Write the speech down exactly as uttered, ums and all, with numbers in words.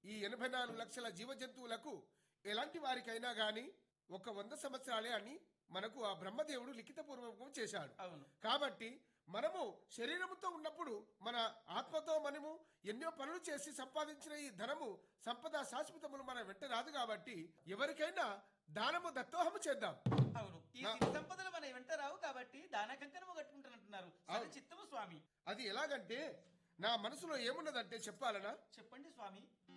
ఈ ఎనభై నాలుగు లక్షల జీవ జంతువులకు ఎలాంటి వారికైనా గాని ఒక వంద సంవత్సరాలే అని మనకు ఆ బ్రహ్మదేవుడు లిఖితపూర్వకం చేశాడు. కాబట్టి మనము శరీరముతో ఉన్నప్పుడు మన ఆత్మతో మనము ఎన్నో పనులు చేసి సంపాదించిన ఈ ధనము సంపద శాశ్వతములు మన వెంట రాదు. కాబట్టి ఎవరికైనా దానము దత్తోహము చేద్దాం. అవును, ఈ సంపదలు మన వెంట రావు కాబట్టి దాన కంకణము కట్టుకుంటానంటున్నారు. చిత్తము స్వామి. అది ఎలాగంటే నా మనసులో ఏమున్నదంటే చెప్పాలనా? చెప్పండి స్వామి.